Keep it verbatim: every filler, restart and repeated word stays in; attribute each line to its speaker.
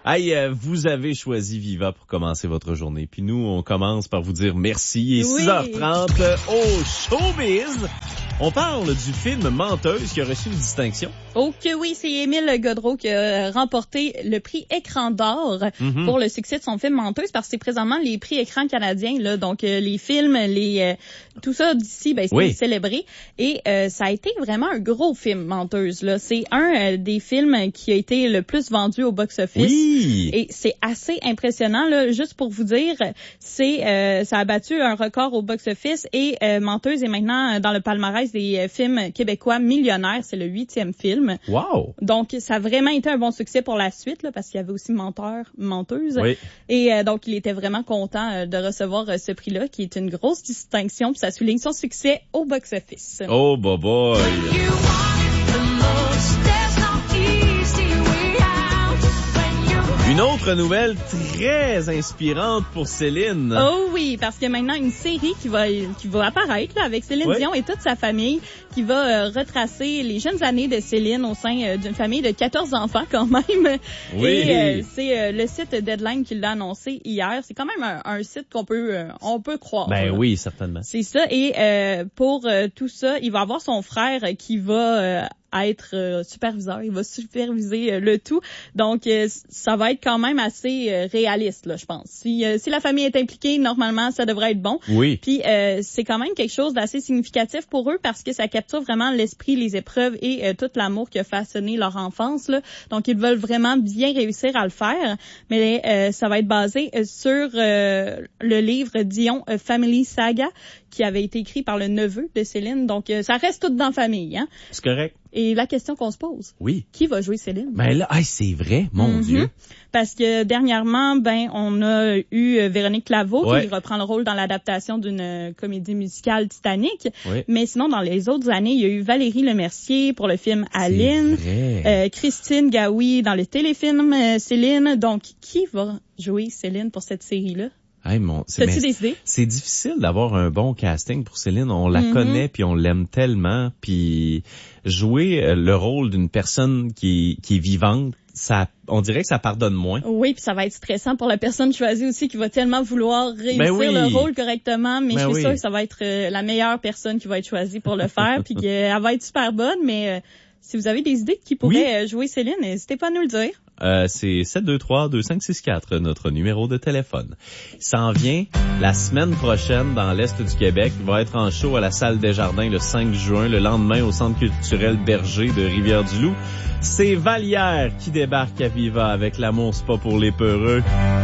Speaker 1: Hey, euh, vous avez choisi Viva pour commencer votre journée. Puis nous, on commence par vous dire merci. Et oui. six heures trente au Showbiz. On parle du film Menteuse qui a reçu une distinction.
Speaker 2: Oh que oui, c'est Émile Godreau qui a remporté le prix Écran d'or mm-hmm. pour le succès de son film Menteuse, parce que c'est présentement les prix Écran canadiens, là, donc euh, les films, les euh, tout ça d'ici, ben c'est oui. célébré. Et euh, ça a été vraiment un gros film, Menteuse. Là, c'est un euh, des films qui a été le plus vendu au box-office.
Speaker 1: Oui.
Speaker 2: Et c'est assez impressionnant, là. Juste pour vous dire, c'est euh, ça a battu un record au box-office et euh, Menteuse est maintenant dans le palmarès des euh, films québécois millionnaires. C'est le huitième film.
Speaker 1: Wow!
Speaker 2: Donc, ça a vraiment été un bon succès pour la suite, là, parce qu'il y avait aussi Menteur, Menteuse.
Speaker 1: Oui.
Speaker 2: Et euh, donc, il était vraiment content euh, de recevoir euh, ce prix-là, qui est une grosse distinction, puis ça souligne son succès au box-office.
Speaker 1: Oh, boy, boy! Une autre nouvelle très inspirante pour Céline.
Speaker 2: Oh oui, parce qu'il y a maintenant une série qui va qui va apparaître là, avec Céline oui. Dion et toute sa famille, qui va euh, retracer les jeunes années de Céline au sein euh, d'une famille de quatorze enfants quand même.
Speaker 1: Oui.
Speaker 2: Et euh, c'est euh, le site Deadline qui l'a annoncé hier. C'est quand même un, un site qu'on peut euh, on peut croire.
Speaker 1: Ben
Speaker 2: là.
Speaker 1: oui, certainement.
Speaker 2: C'est ça. Et euh, pour euh, tout ça, il va avoir son frère qui va euh, à être euh, superviseur. Il va superviser euh, le tout. Donc, euh, ça va être quand même assez euh, réaliste, là, je pense. Si, euh, si la famille est impliquée, normalement, ça devrait être bon.
Speaker 1: Oui.
Speaker 2: Puis, euh, c'est quand même quelque chose d'assez significatif pour eux parce que ça capture vraiment l'esprit, les épreuves et euh, tout l'amour qui a façonné leur enfance, là. Donc, ils veulent vraiment bien réussir à le faire. Mais euh, ça va être basé euh, sur euh, le livre Dion euh, Family Saga qui avait été écrit par le neveu de Céline. Donc, euh, ça reste tout dans la famille, hein.
Speaker 1: C'est correct.
Speaker 2: Et la question qu'on se pose,
Speaker 1: oui.
Speaker 2: qui va jouer Céline?
Speaker 1: Ben là, hey, c'est vrai, mon mm-hmm. Dieu.
Speaker 2: Parce que dernièrement, ben, on a eu euh, Véronique Claveau
Speaker 1: ouais.
Speaker 2: qui reprend le rôle dans l'adaptation d'une euh, comédie musicale Titanic.
Speaker 1: Oui.
Speaker 2: Mais sinon, dans les autres années, il y a eu Valérie Lemercier pour le film Aline, euh, Christine Gaoui dans le téléfilm euh, Céline. Donc, qui va jouer Céline pour cette série-là?
Speaker 1: Hey, mon, c'est,
Speaker 2: T'as-tu des idées?
Speaker 1: C'est difficile d'avoir un bon casting pour Céline. On la mm-hmm. connaît puis on l'aime tellement. Puis jouer le rôle d'une personne qui, qui est vivante, ça, on dirait que ça pardonne moins.
Speaker 2: Oui, puis ça va être stressant pour la personne choisie aussi qui va tellement vouloir réussir
Speaker 1: ben oui.
Speaker 2: le rôle correctement. Mais
Speaker 1: ben
Speaker 2: je suis
Speaker 1: oui.
Speaker 2: sûre que ça va être euh, la meilleure personne qui va être choisie pour le faire. Puis qu'elle va être super bonne. Mais euh, si vous avez des idées qui pourraient oui. jouer Céline, n'hésitez pas à nous le dire.
Speaker 1: Euh, c'est sept deux trois deux cinq six quatre, notre numéro de téléphone. Il s'en vient la semaine prochaine dans l'Est du Québec. Il va être en show à la Salle des Jardins le cinq juin, le lendemain au Centre culturel Berger de Rivière-du-Loup. C'est Vallière qui débarque à Viva avec L'amour, c'est pas pour les peureux.